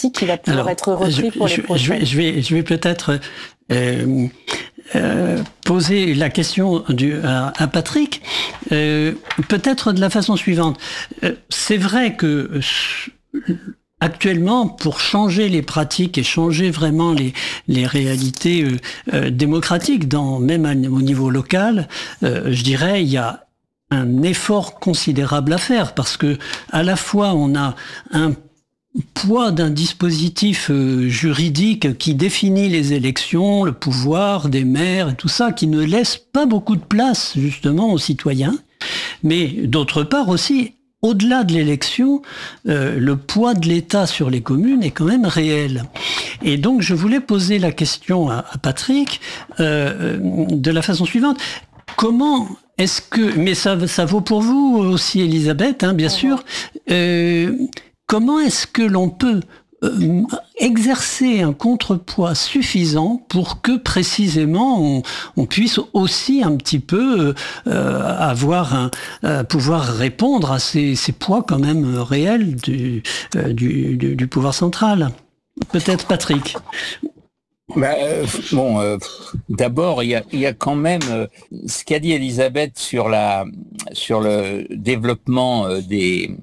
qui va pouvoir être repris pour les prochaines. Je vais peut-être poser la question à Patrick, peut-être de la façon suivante. C'est vrai que actuellement, pour changer les pratiques et changer vraiment les réalités démocratiques, même au niveau local, je dirais, il y a un effort considérable à faire, parce que à la fois on a un poids d'un dispositif juridique qui définit les élections, le pouvoir des maires et tout ça, qui ne laisse pas beaucoup de place justement aux citoyens, mais d'autre part aussi, au-delà de l'élection, le poids de l'État sur les communes est quand même réel. Et donc je voulais poser la question à Patrick de la façon suivante. Comment est-ce que, mais ça vaut pour vous aussi Elisabeth, bien sûr, comment est-ce que l'on peut exercer un contrepoids suffisant pour que précisément on puisse aussi un petit peu pouvoir répondre à ces poids quand même réels du pouvoir central. Peut-être Patrick. D'abord, il y a quand même ce qu'a dit Elisabeth sur le développement des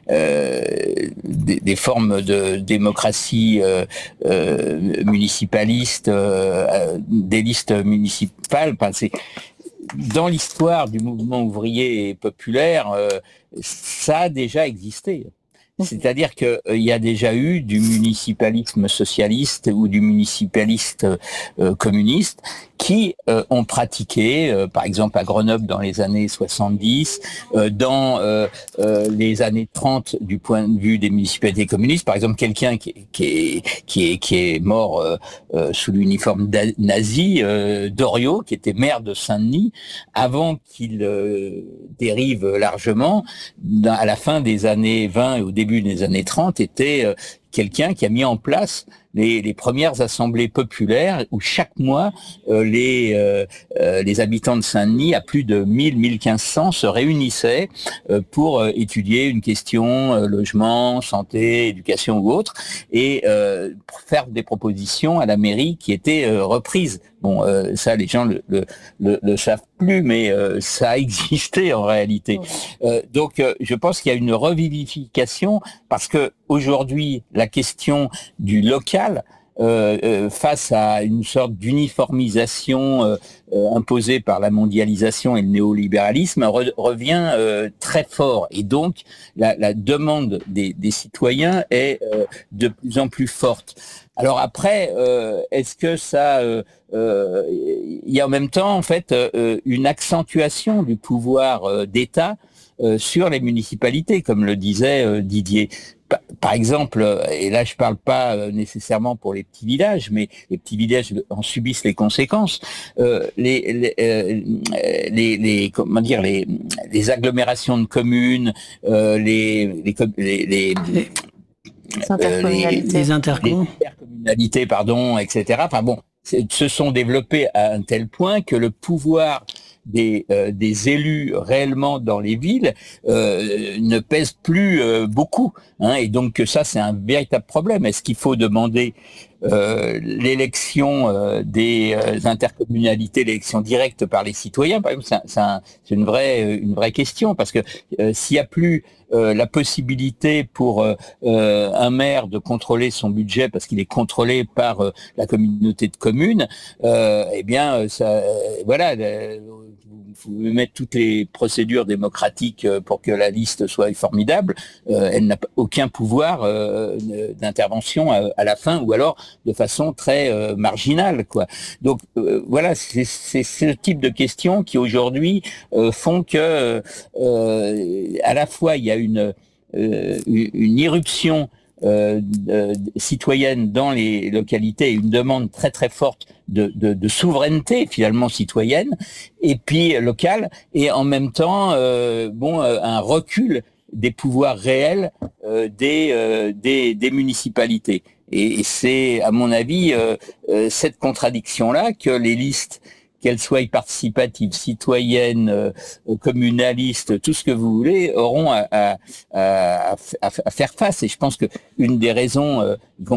formes de démocratie municipaliste, des listes municipales. Enfin, c'est dans l'histoire du mouvement ouvrier et populaire, ça a déjà existé. C'est-à-dire qu'il y a déjà eu du municipalisme socialiste ou du municipaliste communiste qui ont pratiqué, par exemple à Grenoble dans les années 70, dans les années 30 du point de vue des municipalités communistes. Par exemple, quelqu'un qui est mort sous l'uniforme nazi, Doriot, qui était maire de Saint-Denis, avant qu'il dérive largement, à la fin des années 20 et au début des années 30, était quelqu'un qui a mis en place les premières assemblées populaires où chaque mois les habitants de Saint-Denis, à plus de 1500, se réunissaient pour étudier une question logement, santé, éducation ou autre, et pour faire des propositions à la mairie qui étaient reprises. Bon, ça les gens le savent plus, mais ça a existé en réalité. Donc je pense qu'il y a une revivification, parce que aujourd'hui la question du local face à une sorte d'uniformisation imposée par la mondialisation et le néolibéralisme revient très fort, et donc la demande des citoyens est de plus en plus forte. Alors après, est-ce que ça, il y a en même temps en fait une accentuation du pouvoir d'État sur les municipalités, comme le disait Didier. Par exemple, et là je parle pas nécessairement pour les petits villages, mais les petits villages en subissent les conséquences. Les agglomérations de communes, les intercommunalités, pardon, etc. Enfin bon, se sont développés à un tel point que le pouvoir des élus réellement dans les villes ne pèse plus beaucoup, et donc ça c'est un véritable problème. Est-ce qu'il faut demander l'élection des intercommunalités, l'élection directe par les citoyens, par exemple? C'est une vraie question, parce que s'il n'y a plus la possibilité pour un maire de contrôler son budget parce qu'il est contrôlé par la communauté de communes, eh bien ça, voilà, vous pouvez mettre toutes les procédures démocratiques pour que la liste soit formidable, elle n'a aucun pouvoir d'intervention à la fin, ou alors de façon très marginale, quoi. Donc voilà, c'est ce type de questions qui aujourd'hui font que à la fois il y a une irruption citoyenne dans les localités, et une demande très très forte de souveraineté finalement citoyenne et puis locale, et en même temps un recul des pouvoirs réels des municipalités. Et c'est à mon avis cette contradiction-là que les listes, qu'elles soient participatives, citoyennes, communalistes, tout ce que vous voulez, auront à faire face. Et je pense que une des raisons, y compris